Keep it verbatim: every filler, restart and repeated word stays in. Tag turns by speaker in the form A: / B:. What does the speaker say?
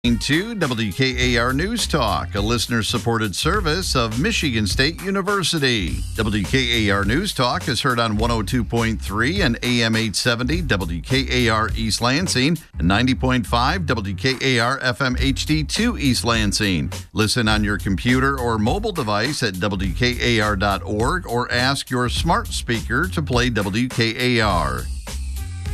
A: To W K A R News Talk, a listener-supported service of Michigan State University. W K A R News Talk is heard on one oh two point three and A M eight seventy W K A R East Lansing and ninety point five W K A R F M H D two East Lansing. Listen on your computer or mobile device at W K A R dot org or ask your smart speaker to play W K A R.